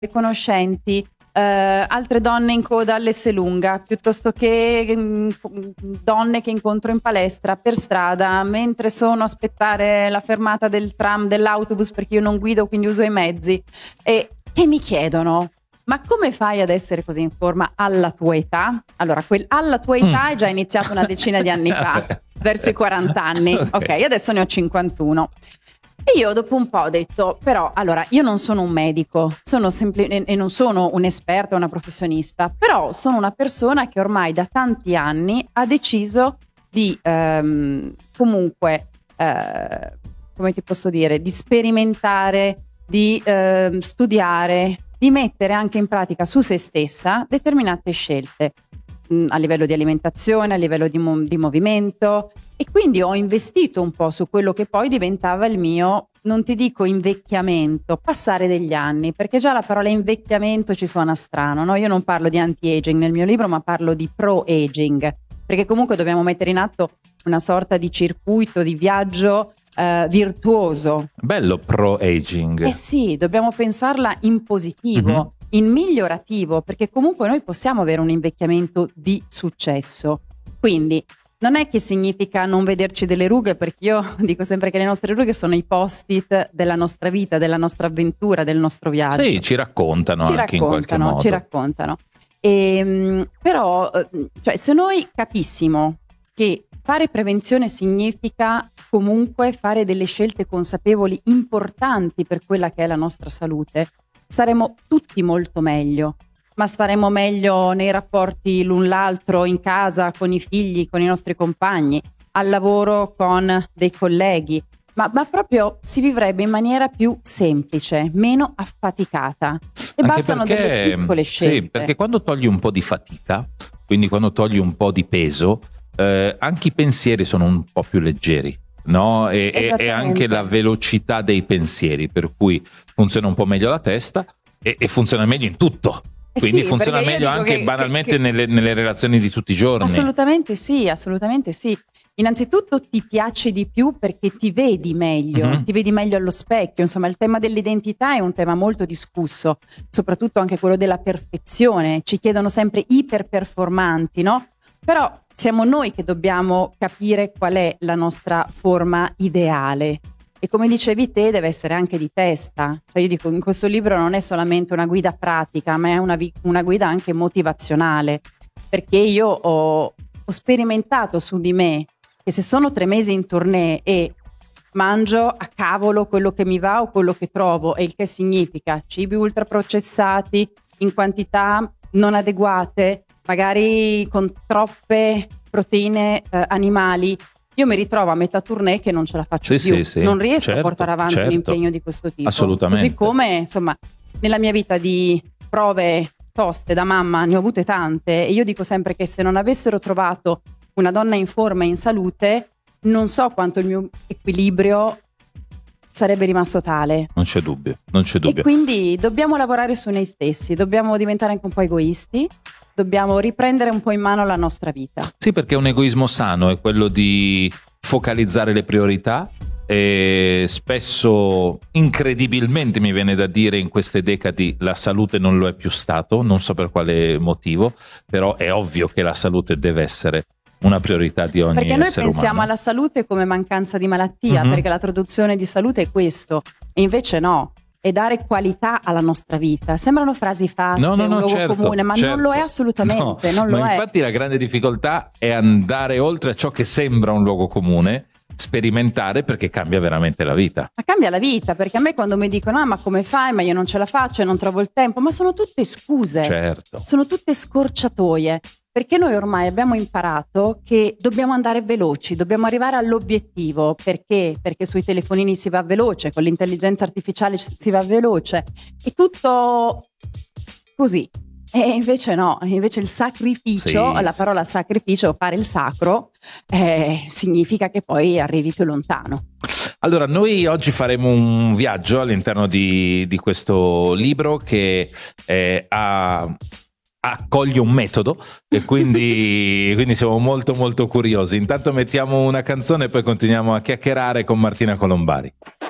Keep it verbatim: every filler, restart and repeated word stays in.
conoscenti, eh, altre donne in coda all'Esselunga, piuttosto che mh, donne che incontro in palestra, per strada, mentre sono a aspettare la fermata del tram, dell'autobus, perché io non guido, quindi uso i mezzi, e che mi chiedono: ma come fai ad essere così in forma alla tua età? Allora, quel alla tua età mm. è già iniziato una decina di anni fa, verso i quaranta anni. Ok, okay, adesso ne ho cinquantuno. E io dopo un po' ho detto, però, allora, io non sono un medico, sono sempli- e non sono un'esperta, una professionista, però sono una persona che ormai da tanti anni ha deciso di ehm, comunque, eh, come ti posso dire, di sperimentare, di eh, studiare, di mettere anche in pratica su se stessa determinate scelte mh, a livello di alimentazione, a livello di, mo- di movimento. E quindi ho investito un po' su quello che poi diventava il mio, non ti dico invecchiamento, passare degli anni, perché già la parola invecchiamento ci suona strano, no? Io non parlo di anti-aging nel mio libro, ma parlo di pro-aging, perché comunque dobbiamo mettere in atto una sorta di circuito, di viaggio eh, virtuoso. Bello pro-aging. Eh sì, dobbiamo pensarla in positivo, mm-hmm. in migliorativo, perché comunque noi possiamo avere un invecchiamento di successo. Quindi non è che significa non vederci delle rughe, perché io dico sempre che le nostre rughe sono i post-it della nostra vita, della nostra avventura, del nostro viaggio. Sì, ci raccontano ci anche raccontano, in qualche modo. Ci raccontano. E, però, cioè, se noi capissimo che fare prevenzione significa comunque fare delle scelte consapevoli importanti per quella che è la nostra salute, staremo tutti molto meglio. Ma staremo meglio nei rapporti l'un l'altro, in casa, con i figli, con i nostri compagni, al lavoro con dei colleghi, ma, ma proprio si vivrebbe in maniera più semplice, meno affaticata. E Anche bastano perché, delle piccole scelte. Sì, perché quando togli un po' di fatica, quindi quando togli un po' di peso, eh, anche i pensieri sono un po' più leggeri. No? E, e anche la velocità dei pensieri, per cui funziona un po' meglio la testa e, e funziona meglio in tutto. Quindi sì, funziona meglio anche che, banalmente che, che... Nelle, nelle relazioni di tutti i giorni. Assolutamente sì, assolutamente sì. Innanzitutto ti piace di più perché ti vedi meglio, mm-hmm. ti vedi meglio allo specchio. Insomma, il tema dell'identità è un tema molto discusso, soprattutto anche quello della perfezione. Ci chiedono sempre iperperformanti, no? Però siamo noi che dobbiamo capire qual è la nostra forma ideale. E come dicevi te, deve essere anche di testa. Cioè io dico, in questo libro non è solamente una guida pratica, ma è una, vi- una guida anche motivazionale, perché io ho, ho sperimentato su di me che se sono tre mesi in tournée e mangio a cavolo quello che mi va o quello che trovo, e il che significa cibi ultraprocessati in quantità non adeguate, magari con troppe proteine eh, animali, io mi ritrovo a metà tournée che non ce la faccio sì, più, sì, sì. non riesco certo, a portare avanti certo. un impegno di questo tipo. Assolutamente. Così come, insomma, nella mia vita di prove toste da mamma ne ho avute tante, e io dico sempre che se non avessero trovato una donna in forma e in salute, non so quanto il mio equilibrio sarebbe rimasto tale. Non c'è dubbio, non c'è dubbio. E quindi dobbiamo lavorare su noi stessi, dobbiamo diventare anche un po' egoisti, dobbiamo riprendere un po' in mano la nostra vita. Sì, perché un egoismo sano è quello di focalizzare le priorità, e spesso, incredibilmente mi viene da dire, in queste decadi la salute non lo è più stato, non so per quale motivo, però è ovvio che la salute deve essere una priorità di ogni essere umano. Perché noi pensiamo alla salute come mancanza di malattia, mm-hmm. perché la traduzione di salute è questo, e invece no, è dare qualità alla nostra vita. Sembrano frasi fatte, no, no, un no, luogo certo, comune, ma certo. non lo è assolutamente, no, non lo ma è. Infatti la grande difficoltà è andare oltre a ciò che sembra un luogo comune, sperimentare, perché cambia veramente la vita. Ma cambia la vita, perché a me quando mi dicono ah ma come fai, ma io non ce la faccio e non trovo il tempo, ma sono tutte scuse, certo. sono tutte scorciatoie. Perché noi ormai abbiamo imparato che dobbiamo andare veloci, dobbiamo arrivare all'obiettivo. Perché? Perché sui telefonini si va veloce, con l'intelligenza artificiale si va veloce, è tutto così. E invece no, invece il sacrificio, sì, la parola sacrificio, fare il sacro, eh, significa che poi arrivi più lontano. Allora, noi oggi faremo un viaggio all'interno di, di questo libro che eh, ha... accoglie un metodo, e quindi, quindi siamo molto molto curiosi. Intanto mettiamo una canzone e poi continuiamo a chiacchierare con Martina Colombari.